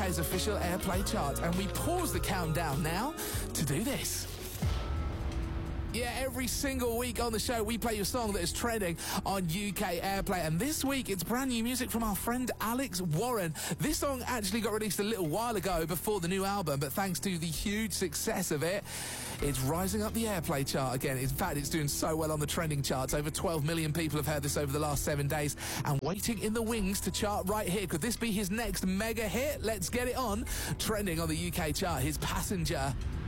UK's official Airplay chart, and we pause the countdown now to do this. Yeah, every single week on the show, we play you a song that is trending on UK Airplay. And this week, it's brand new music from our friend Alex Warren. This song actually got released a little while ago before the new album, but thanks to the huge success of it, it's rising up the Airplay chart again. In fact, it's doing so well on the trending charts. Over 12 million people have heard this over the last 7 days. And waiting in the wings to chart right here. Could this be his next mega hit? Let's get it on. Trending on the UK chart, his Passenger.